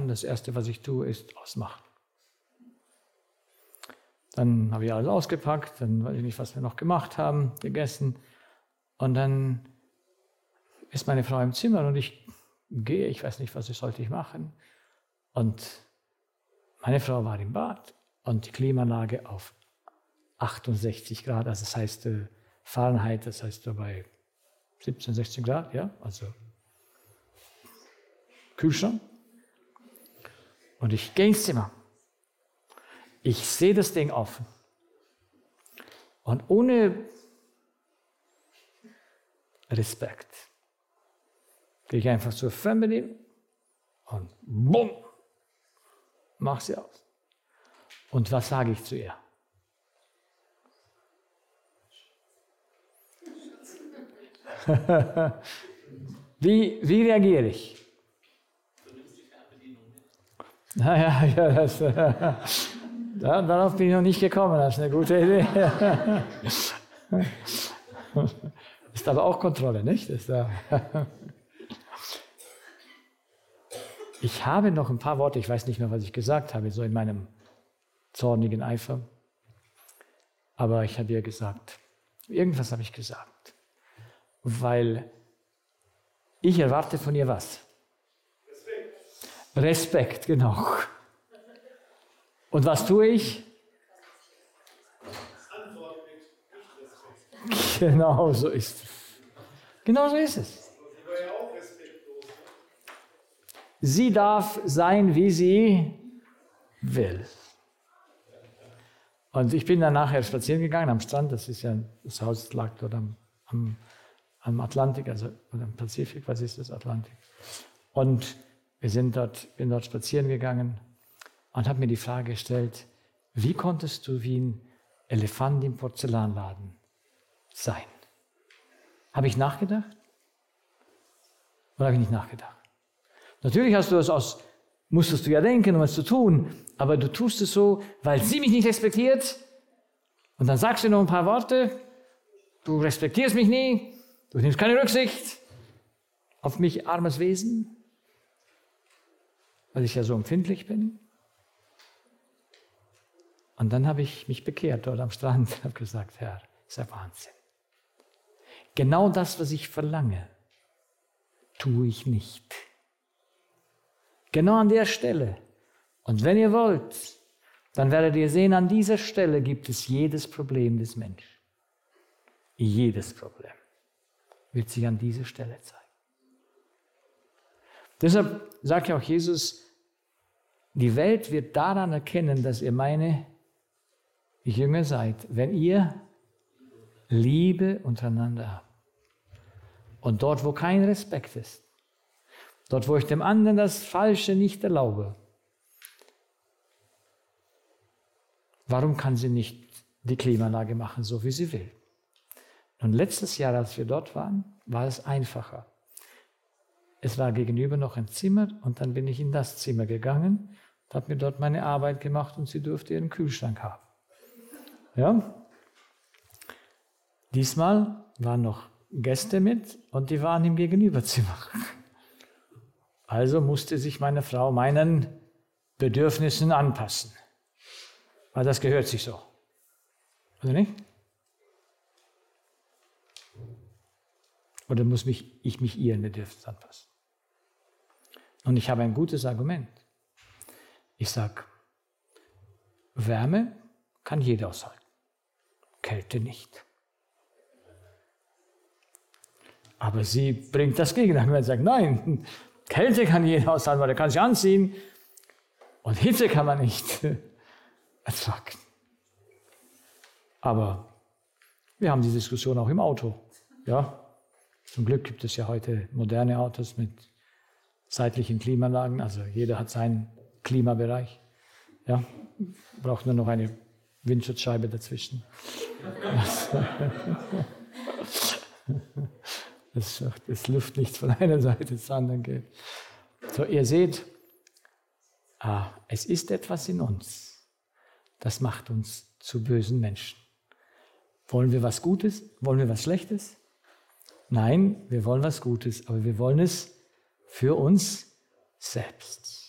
machen. Das Erste, was ich tue, ist ausmachen. Dann habe ich alles ausgepackt, dann weiß ich nicht, was wir noch gemacht haben, gegessen. Und dann ist meine Frau im Zimmer und ich gehe, ich weiß nicht, was sollte ich machen. Und meine Frau war im Bad und die Klimaanlage auf 68 Grad, also das heißt Fahrenheit, das heißt bei 17, 16 Grad, ja, also Kühlschrank. Und ich gehe ins Zimmer. Ich sehe das Ding offen. Und ohne Respekt gehe ich einfach zur Fernbedienung und bumm, mach sie aus. Und was sage ich zu ihr? Wie reagiere ich? Darauf bin ich noch nicht gekommen, das ist eine gute Idee. Ist aber auch Kontrolle, nicht? Ich habe noch ein paar Worte, ich weiß nicht mehr, was ich gesagt habe, so in meinem zornigen Eifer. Aber ich habe ihr gesagt, irgendwas habe ich gesagt. Weil ich erwarte von ihr was? Respekt, genau. Und was tue ich? Antwort mit Nicht-Respekt. Genau so ist es. Genau so ist es. Sie war ja auch respektlos. Sie darf sein, wie sie will. Und ich bin dann nachher spazieren gegangen am Strand, das Haus lag dort am Atlantik, also am Pazifik, was ist das, Atlantik? Und bin dort spazieren gegangen und habe mir die Frage gestellt, wie konntest du wie ein Elefant im Porzellanladen sein? Habe ich nachgedacht? Oder habe ich nicht nachgedacht? Natürlich musstest du ja denken, um es zu tun, aber du tust es so, weil sie mich nicht respektiert. Und dann sagst du noch ein paar Worte, du respektierst mich nie, du nimmst keine Rücksicht auf mich, armes Wesen, weil ich ja so empfindlich bin. Und dann habe ich mich bekehrt dort am Strand und habe gesagt, Herr, das ist ja Wahnsinn. Genau das, was ich verlange, tue ich nicht. Genau an der Stelle. Und wenn ihr wollt, dann werdet ihr sehen, an dieser Stelle gibt es jedes Problem des Menschen. Jedes Problem wird sich an dieser Stelle zeigen. Deshalb sagt ja auch Jesus, die Welt wird daran erkennen, dass ihr meine Jünger seid, wenn ihr Liebe untereinander habt. Und dort, wo kein Respekt ist, dort, wo ich dem anderen das Falsche nicht erlaube, warum kann sie nicht die Klimaanlage machen, so wie sie will? Und letztes Jahr, als wir dort waren, war es einfacher. Es war gegenüber noch ein Zimmer und dann bin ich in das Zimmer gegangen und habe mir dort meine Arbeit gemacht und sie durfte ihren Kühlschrank haben. Ja? Diesmal waren noch Gäste mit und die waren im Gegenüberzimmer. Also musste sich meine Frau meinen Bedürfnissen anpassen. Weil das gehört sich so. Oder nicht? Oder muss ich mich ihren Bedürfnissen anpassen? Und ich habe ein gutes Argument. Ich sage, Wärme kann jeder aushalten, Kälte nicht. Aber sie bringt das Gegenargument und sagt, nein, Kälte kann jeder aushalten, weil er kann sich anziehen und Hitze kann man nicht ertragen. Aber wir haben die Diskussion auch im Auto. Ja? Zum Glück gibt es ja heute moderne Autos mit seitlichen Klimaanlagen, also jeder hat seinen Klimabereich. Ja? Braucht nur noch eine Windschutzscheibe dazwischen. Das Luft nicht von einer Seite zur anderen geht. So, ihr seht, es ist etwas in uns, das macht uns zu bösen Menschen. Wollen wir was Gutes? Wollen wir was Schlechtes? Nein, wir wollen was Gutes, aber wir wollen es für uns selbst.